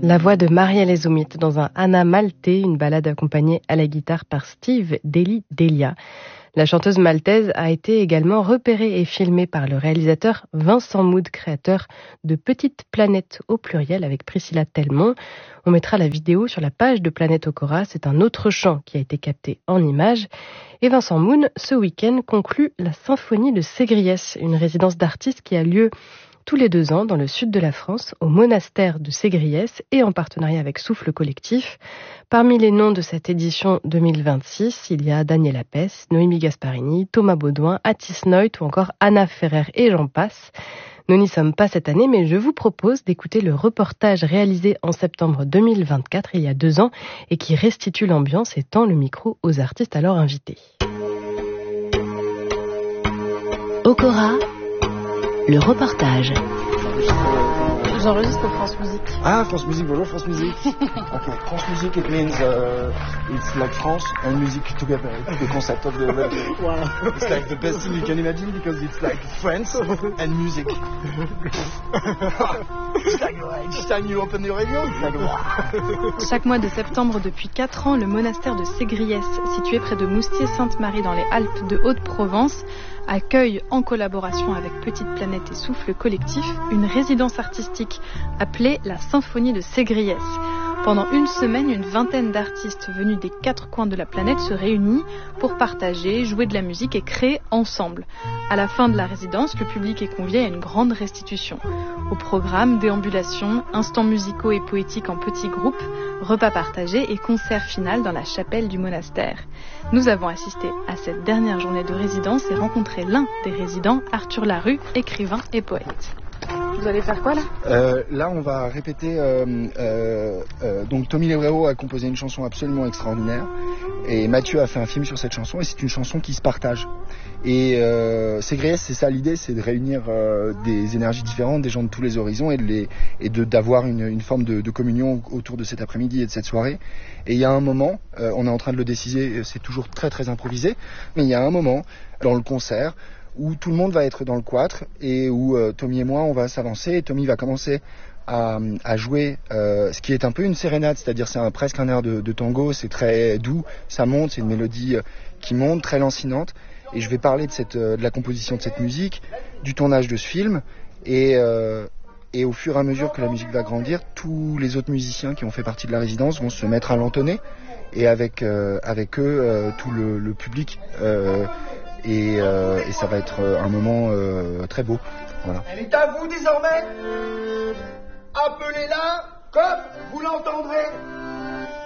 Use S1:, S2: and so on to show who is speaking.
S1: La voix de Marielle Ezumit dans un Anna Maltais, une ballade accompagnée à la guitare par Steve Deli Delia. La chanteuse maltaise a été également repérée et filmée par le réalisateur Vincent Mood, créateur de Petite Planète au pluriel avec Priscilla Telmont. On mettra la vidéo sur la page de Planète Okora. C'est un autre chant qui a été capté en images. Et Vincent Moon, ce week-end, conclut la Symphonie de Ségriès, une résidence d'artistes qui a lieu tous les 2 ans dans le sud de la France, au monastère de Ségriès et en partenariat avec Souffle Collectif. Parmi les noms de cette édition 2026, il y a Daniel Apès, Noémie Gasparini, Thomas Baudouin, Atis Noit ou encore Anna Ferrer et j'en passe. Nous n'y sommes pas cette année, mais je vous propose d'écouter le reportage réalisé en septembre 2024, il y a 2 ans, et qui restitue l'ambiance et tend le micro aux artistes alors invités.
S2: Okora, le reportage.
S3: J'enregistre pour France Musique.
S4: Ah, France Musique, bonjour France Musique. Okay, France Musique, it means it's like France and music together. It's the concept of the radio. Wow. It's like the best thing you can imagine because it's like France and music. It's like each time you open the radio, it's like wow.
S3: Chaque mois de septembre depuis 4 ans, le monastère de Ségriès, situé près de Moustier-Sainte-Marie dans les Alpes de Haute-Provence, accueille, en collaboration avec Petite Planète et Souffle Collectif, une résidence artistique appelée la Symphonie de Ségriès. Pendant une semaine, une vingtaine d'artistes venus des 4 coins de la planète se réunissent pour partager, jouer de la musique et créer ensemble. À la fin de la résidence, le public est convié à une grande restitution. Au programme, déambulations, instants musicaux et poétiques en petits groupes, repas partagés et concert final dans la chapelle du monastère. Nous avons assisté à cette dernière journée de résidence et rencontré l'un des résidents, Arthur Larue, écrivain et poète. Vous allez faire quoi là ?
S4: Là, on va répéter. Donc, Tommy Lebrero a composé une chanson absolument extraordinaire, et Mathieu a fait un film sur cette chanson, et c'est une chanson qui se partage. Et Ségriès, c'est ça l'idée, c'est de réunir des énergies différentes, des gens de tous les horizons, d'avoir une forme de communion autour de cet après-midi et de cette soirée. Et il y a un moment, on est en train de le décider, c'est toujours très très improvisé, mais il y a un moment dans le concert où tout le monde va être dans le quatre et où Tommy et moi on va s'avancer, et Tommy va commencer à jouer ce qui est un peu une sérénade, c'est-à-dire c'est presque un air de tango, c'est très doux, ça monte, c'est une mélodie qui monte, très lancinante, et je vais parler de la composition de cette musique, du tournage de ce film, et au fur et à mesure que la musique va grandir, tous les autres musiciens qui ont fait partie de la résidence vont se mettre à l'entonner, et avec eux tout le public, et ça va être un moment très beau. Voilà.
S5: Elle est à vous désormais. Appelez-la comme vous l'entendrez.